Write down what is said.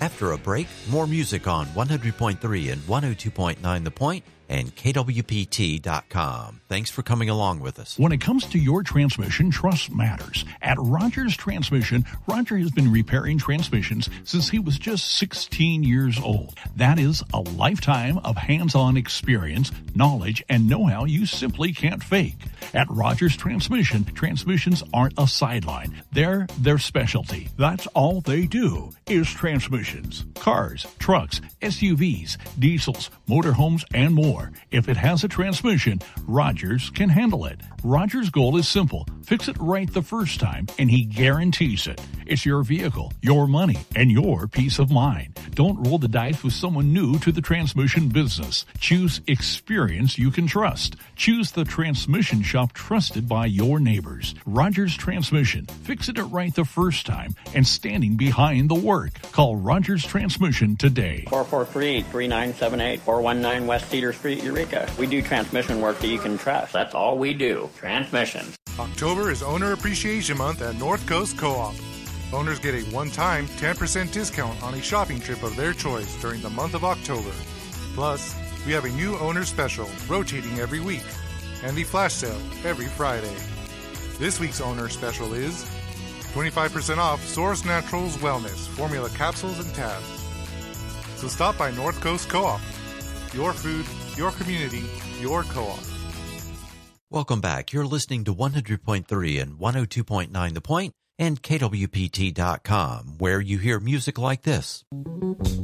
After a break, more music on 100.3 and 102.9 The Point and KWPT.com. Thanks for coming along with us. When it comes to your transmission, trust matters. At Rogers Transmission, Roger has been repairing transmissions since he was just 16 years old. That is a lifetime of hands-on experience, knowledge, and know-how you simply can't fake. At Rogers Transmission, transmissions aren't a sideline. They're their specialty. That's all they do is transmissions. Cars, trucks, SUVs, diesels, motorhomes, and more. If it has a transmission, Rogers can handle it. Rogers' goal is simple. Fix it right the first time, and he guarantees it. It's your vehicle, your money, and your peace of mind. Don't roll the dice with someone new to the transmission business. Choose experience you can trust. Choose the transmission shop trusted by your neighbors. Rogers Transmission. Fixing it right the first time and standing behind the work. Call Rogers Transmission today. 443-3978, 419 West Cedar Street, Eureka. We do transmission work that you can trust. That's all we do. Transmissions. October is Owner Appreciation Month at North Coast Co-op. Owners get a one-time 10% discount on a shopping trip of their choice during the month of October. Plus, we have a new owner special rotating every week and the flash sale every Friday. This week's owner special is 25% off Source Naturals Wellness Formula Capsules and Tabs. So stop by North Coast Co-op. Your food, your community, your co-op. Welcome back. You're listening to 100.3 and 102.9 The Point and KWPT.com, where you hear music like this.